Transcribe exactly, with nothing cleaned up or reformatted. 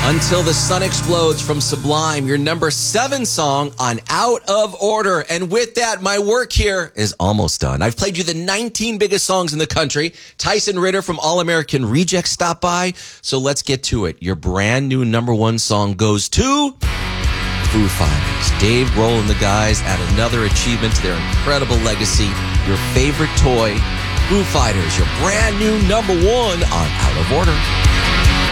Until the Sun Explodes from Sublime, your number seven song on Out of Order. And with that, my work here is almost done. I've played you the nineteen biggest songs in the country. Tyson Ritter from All American Rejects stopped by. So let's get to it. Your brand new number one song goes to Foo Fighters. Dave Grohl and the guys add another achievement to their incredible legacy. Your favorite toy, Foo Fighters, your brand new number one on Out of Order.